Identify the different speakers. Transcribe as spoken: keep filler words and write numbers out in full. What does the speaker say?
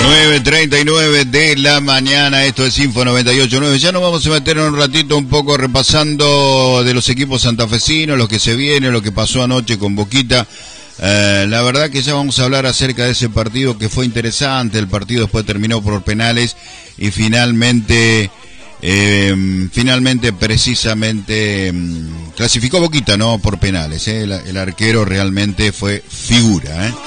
Speaker 1: nueve treinta y nueve de la mañana, esto es Info noventa y ocho punto nueve. Ya nos vamos a meter en un ratito un poco repasando de los equipos santafesinos, lo que se viene, lo que pasó anoche con Boquita. Eh, la verdad que ya vamos a hablar acerca de ese partido que fue interesante. El partido después terminó por penales y finalmente, eh, finalmente precisamente eh, clasificó Boquita, ¿no? Por penales. ¿eh? El, el arquero realmente fue figura, ¿eh?